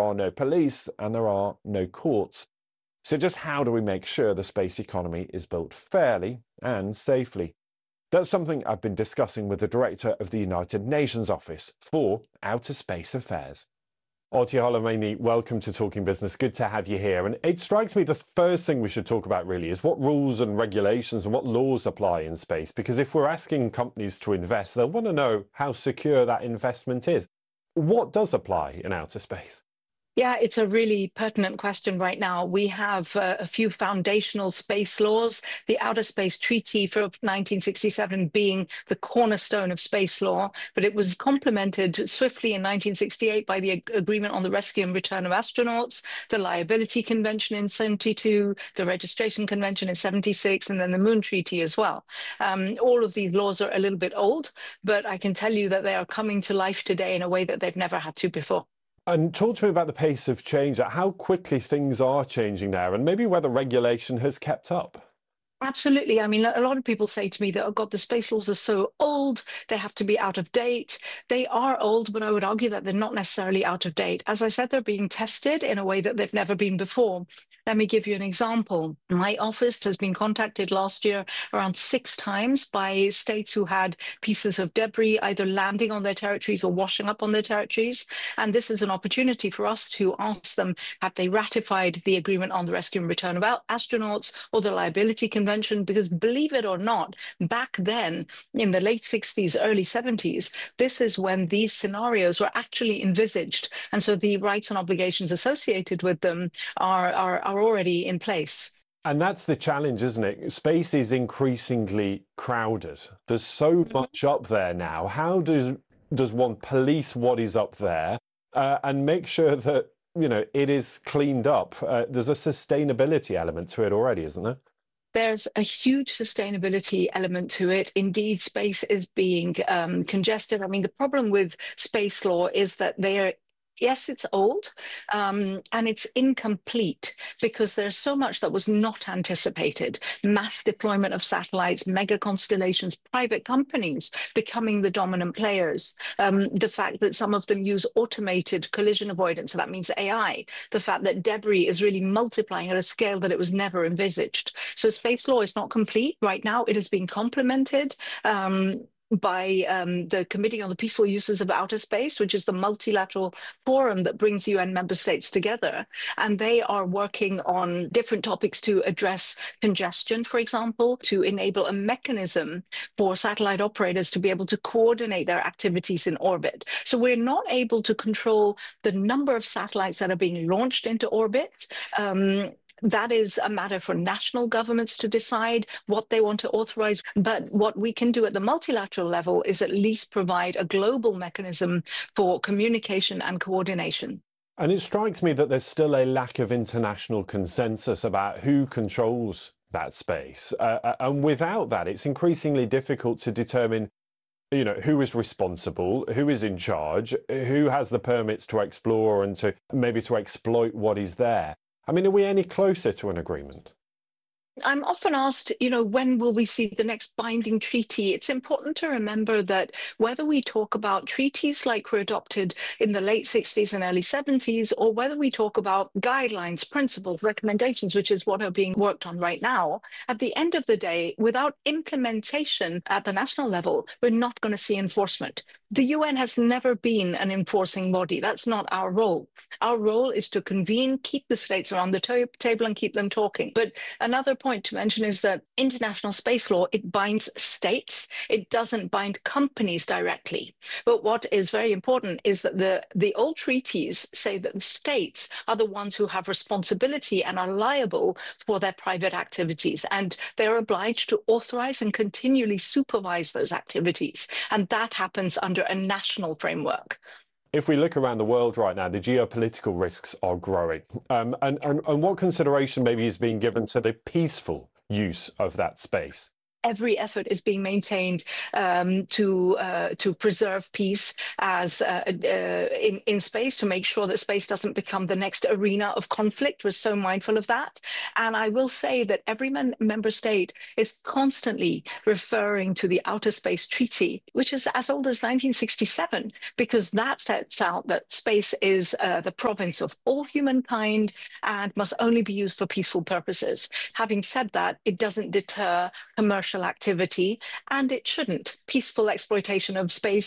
are no police, and there are no courts. So just how do we make sure the space economy is built fairly and safely? That's something I've been discussing with the director of the United Nations Office for Outer Space Affairs. Otti Holomaini, welcome to Talking Business. Good to have you here. And it strikes me the first thing we should talk about really is what rules and regulations and what laws apply in space. Because if we're asking companies to invest, they'll want to know how secure that investment is. What does apply in outer space? Yeah, it's a really pertinent question right now. We have a few foundational space laws, the Outer Space Treaty from 1967 being the cornerstone of space law, but it was complemented swiftly in 1968 by the Agreement on the Rescue and Return of Astronauts, the Liability Convention in 72, the Registration Convention in 76, and then the Moon Treaty as well. All of these laws are a little bit old, but I can tell you that they are coming to life today in a way that they've never had to before. And talk to me about the pace of change, how quickly things are changing there, and maybe whether regulation has kept up. Absolutely. I mean, a lot of people say to me that, oh God, the space laws are so old, they have to be out of date. They are old, but I would argue that they're not necessarily out of date. As I said, they're being tested in a way that they've never been before. Let me give you an example. My office has been contacted last year around 6 times by states who had pieces of debris either landing on their territories or washing up on their territories. And this is an opportunity for us to ask them, have they ratified the Agreement on the Rescue and Return of Astronauts or the Liability Convention? Because believe it or not, back then in the late 60s, early 70s, this is when these scenarios were actually envisaged. And so the rights and obligations associated with them are already in place. And that's the challenge, isn't it? Space is increasingly crowded. There's so much up there now. How does one police what is up there and make sure that, you know, it is cleaned up? There's a sustainability element to it already, isn't there? There's a huge sustainability element to it. Indeed, space is being congested. I mean, the problem with space law is that yes, it's old and it's incomplete because there's so much that was not anticipated. Mass deployment of satellites, mega constellations, private companies becoming the dominant players. The fact that some of them use automated collision avoidance, so that means AI. The fact that debris is really multiplying at a scale that it was never envisaged. So space law is not complete right now. It is being complemented by the Committee on the Peaceful Uses of Outer Space, which is the multilateral forum that brings UN member states together. And they are working on different topics to address congestion, for example, to enable a mechanism for satellite operators to be able to coordinate their activities in orbit. So we're not able to control the number of satellites that are being launched into orbit. That is a matter for national governments to decide what they want to authorize. But what we can do at the multilateral level is at least provide a global mechanism for communication and coordination. And it strikes me that there's still a lack of international consensus about who controls that space. And without that, it's increasingly difficult to determine, you know, who is responsible, who is in charge, who has the permits to explore and to maybe to exploit what is there. I mean, are we any closer to an agreement? I'm often asked, you know, when will we see the next binding treaty? It's important to remember that whether we talk about treaties like were adopted in the late 60s and early 70s, or whether we talk about guidelines, principles, recommendations, which is what are being worked on right now, at the end of the day, without implementation at the national level, we're not going to see enforcement. The UN has never been an enforcing body. That's not our role. Our role is to convene, keep the states around the table and keep them talking. But another point to mention is that international space law, it binds states. It doesn't bind companies directly. But what is very important is that the old treaties say that the states are the ones who have responsibility and are liable for their private activities. And they're obliged to authorize and continually supervise those activities. And that happens under a national framework. If we look around the world right now, the geopolitical risks are growing. And what consideration maybe is being given to the peaceful use of that space? every effort is being maintained to preserve peace as in space, to make sure that space doesn't become the next arena of conflict. We're so mindful of that. And I will say that every member state is constantly referring to the Outer Space Treaty, which is as old as 1967, because that sets out that space is the province of all humankind and must only be used for peaceful purposes. Having said that, it doesn't deter commercial activity, and it shouldn't. Peaceful exploitation of space